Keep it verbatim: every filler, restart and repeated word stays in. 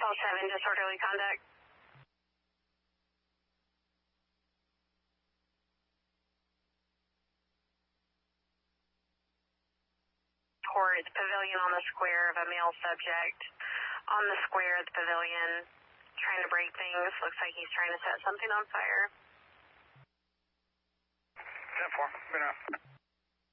Call seven, disorderly conduct. Towards pavilion on the square of a male subject. On the square of the pavilion, trying to break things. Looks like he's trying to set something on fire. ten four, been out.